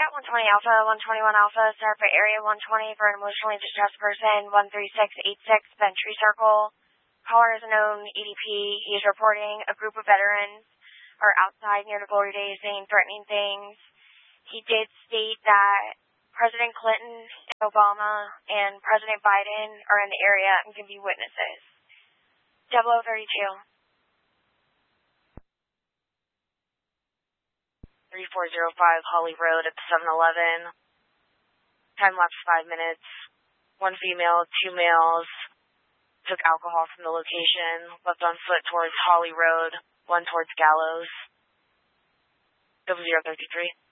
at 120 Alpha, 121 Alpha, start for area 120 for an emotionally distressed person, 13686 Ventry Circle. Caller is a known EDP. He's reporting a group of veterans are outside near the Glory Days saying threatening things. He did state that President Clinton, Obama, and President Biden are in the area and can be witnesses. 0032. 3405 Holly Road at the 7-Eleven. Time lapse 5 minutes. 1 female, 2 males. Took alcohol from the location. Left on foot towards Holly Road. 1 towards Gallows. 0033.